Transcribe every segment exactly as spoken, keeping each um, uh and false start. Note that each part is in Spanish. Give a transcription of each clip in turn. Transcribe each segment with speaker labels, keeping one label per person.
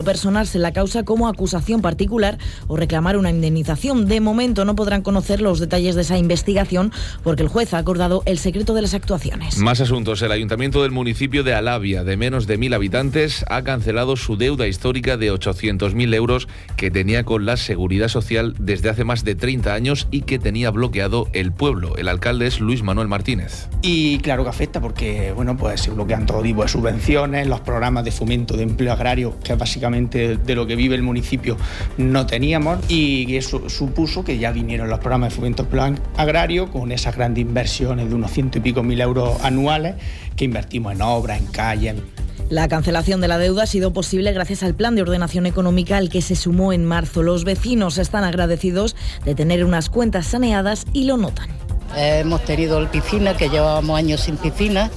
Speaker 1: personarse en la causa como acusación particular o reclamar una indemnización. De momento no podrán conocer los detalles de esa investigación porque el juez ha acordado el secreto de las actuaciones.
Speaker 2: Más asuntos. El ayuntamiento del municipio de Alavia, de menos de mil habitantes, ha cancelado su deuda histórica de ochocientos mil euros que tenía con la Seguridad Social desde hace más de treinta años y que tenía bloqueado el pueblo. El alcalde es Luis Manuel Martínez.
Speaker 3: Y claro que afecta porque bueno, pues se bloquean todo tipo de subvenciones, los programas de fomento de empleo agrario, que es básicamente de lo que vive el municipio, no teníamos, y eso supuso que ya vinieron los programas de fomento de empleo agrario con esas grandes inversiones de unos ciento y pico mil euros anuales que invertimos en obras, en calles.
Speaker 1: La cancelación de la deuda ha sido posible gracias al plan de ordenación económica al que se sumó en marzo. Los vecinos están agradecidos de tener unas cuentas saneadas y lo notan.
Speaker 4: Hemos tenido la piscina, que llevábamos años sin piscina,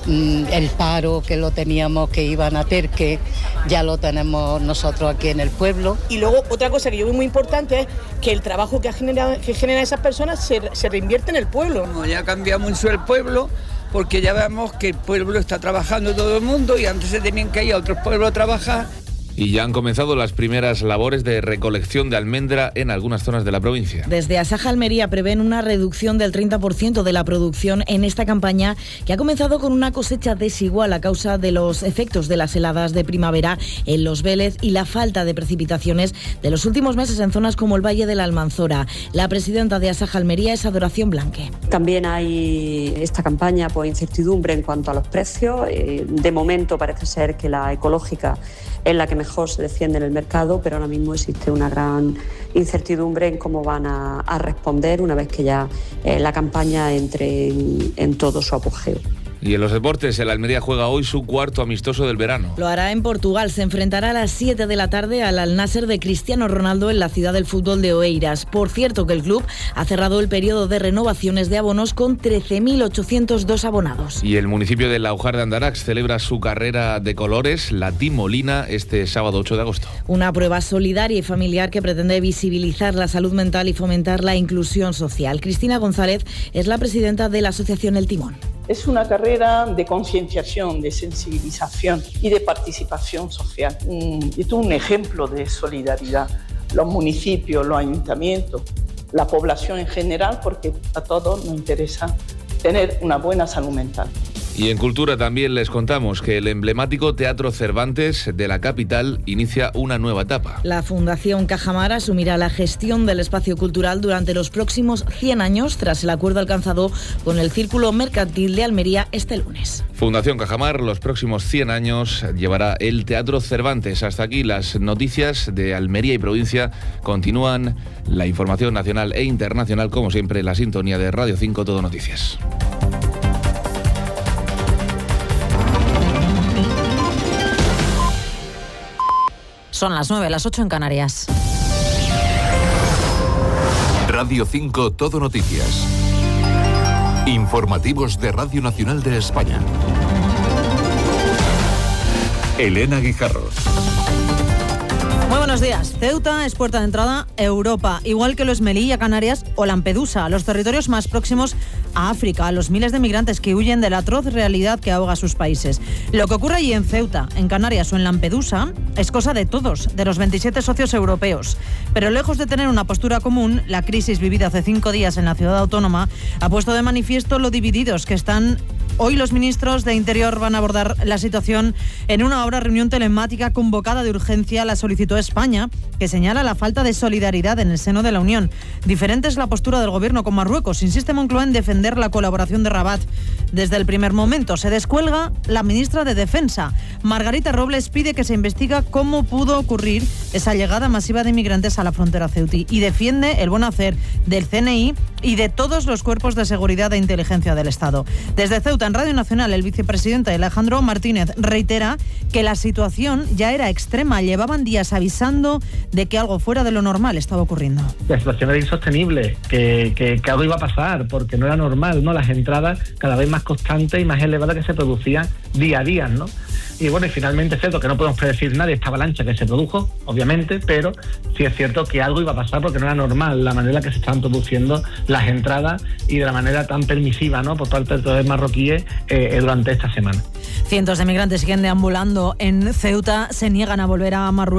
Speaker 4: el paro que lo teníamos, que iban a ter, que ya lo tenemos nosotros aquí en el pueblo.
Speaker 5: Y luego otra cosa que yo veo muy importante es que el trabajo que genera, que generan esas personas se, se reinvierte en el pueblo.
Speaker 6: No, ya cambia mucho el pueblo, porque ya vemos que el pueblo está trabajando todo el mundo y antes se tenían que ir a otros pueblos a trabajar.
Speaker 2: Y ya han comenzado las primeras labores de recolección de almendra en algunas zonas de la provincia.
Speaker 1: Desde Asaja Almería prevén una reducción del treinta por ciento de la producción en esta campaña, que ha comenzado con una cosecha desigual a causa de los efectos de las heladas de primavera en Los Vélez y la falta de precipitaciones de los últimos meses en zonas como el Valle de la Almanzora. La presidenta de Asaja Almería es Adoración Blanque.
Speaker 7: También hay esta campaña por incertidumbre en cuanto a los precios. De momento parece ser que la ecológica es la que mejor se defiende en el mercado, pero ahora mismo existe una gran incertidumbre en cómo van a, a responder una vez que ya eh, la campaña entre en, en todo su apogeo.
Speaker 2: Y en los deportes, el Almería juega hoy su cuarto amistoso del verano.
Speaker 1: Lo hará en Portugal. Se enfrentará a las siete de la tarde al Al-Nasser de Cristiano Ronaldo en la ciudad del fútbol de Oeiras. Por cierto, que el club ha cerrado el periodo de renovaciones de abonos con trece mil ochocientos dos abonados.
Speaker 2: Y el municipio de Laujar de Andarax celebra su carrera de colores, la Timolina, este sábado ocho de agosto.
Speaker 1: Una prueba solidaria y familiar que pretende visibilizar la salud mental y fomentar la inclusión social. Cristina González es la presidenta de la asociación El Timón.
Speaker 8: Es una carrera de concienciación, de sensibilización y de participación social. Y es un ejemplo de solidaridad. Los municipios, los ayuntamientos, la población en general, porque a todos nos interesa tener una buena salud mental.
Speaker 2: Y en cultura también les contamos que el emblemático Teatro Cervantes de la capital inicia una nueva etapa.
Speaker 1: La Fundación Cajamar asumirá la gestión del espacio cultural durante los próximos cien años, tras el acuerdo alcanzado con el Círculo Mercantil de Almería este lunes.
Speaker 2: Fundación Cajamar, los próximos cien años llevará el Teatro Cervantes. Hasta aquí las noticias de Almería y provincia. Continúan la información nacional e internacional, como siempre, la sintonía de Radio cinco Todo Noticias.
Speaker 9: Son las nueve, las ocho en Canarias.
Speaker 10: Radio cinco Todo Noticias. Informativos de Radio Nacional de España. Elena Guijarro.
Speaker 9: Muy buenos días. Ceuta es puerta de entrada a Europa, igual que lo es Melilla, Canarias o Lampedusa, los territorios más próximos a África, a los miles de migrantes que huyen de la atroz realidad que ahoga a sus países. Lo que ocurre allí en Ceuta, en Canarias o en Lampedusa es cosa de todos, de los veintisiete socios europeos. Pero lejos de tener una postura común, la crisis vivida hace cinco días en la ciudad autónoma ha puesto de manifiesto lo divididos que están. Hoy los ministros de Interior van a abordar la situación en una hora reunión telemática convocada de urgencia. La solicitó España, que señala la falta de solidaridad en el seno de la Unión. Diferente es la postura del gobierno con Marruecos. Insiste Moncloa en defender la colaboración de Rabat. Desde el primer momento se descuelga la ministra de Defensa. Margarita Robles pide que se investigue cómo pudo ocurrir esa llegada masiva de inmigrantes a la frontera ceutí y defiende el buen hacer del C N I y de todos los cuerpos de seguridad e inteligencia del Estado. Desde Ceuta, en Radio Nacional, el vicepresidente Alejandro Martínez reitera que la situación ya era extrema. Llevaban días avisando de que algo fuera de lo normal estaba ocurriendo.
Speaker 11: La situación era insostenible, que, que, que algo iba a pasar, porque no era normal, ¿no? Las entradas cada vez más constantes y más elevadas que se producían día a día, ¿no? Y bueno, y finalmente es cierto que no podemos predecir nada de esta avalancha que se produjo, obviamente, pero sí es cierto que algo iba a pasar porque no era normal la manera en que se estaban produciendo las entradas y de la manera tan permisiva, ¿no?, por parte de todos los marroquíes eh, durante esta semana.
Speaker 9: Cientos de migrantes siguen deambulando en Ceuta, se niegan a volver a Marruecos.